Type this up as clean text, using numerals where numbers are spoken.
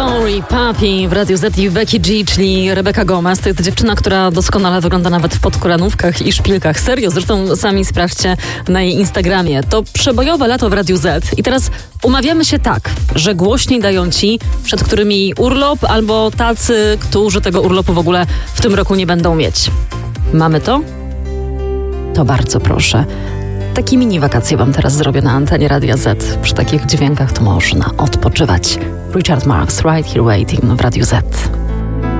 Sorry Papi w Radiu Z i Becky G, czyli Rebecca Gomez. To jest dziewczyna, która doskonale wygląda nawet w podkolanówkach i szpilkach. Serio, zresztą sami sprawdźcie na jej Instagramie. To przebojowe lato w Radiu Z i teraz umawiamy się tak, że głośniej dają ci, przed którymi urlop, albo tacy, którzy tego urlopu w ogóle w tym roku nie będą mieć. Mamy to? To bardzo proszę. Takie mini wakacje wam teraz zrobię na antenie Radia Z. Przy takich dźwiękach to można odpoczywać. Richard Marx, Right Here Waiting w Radiu Z.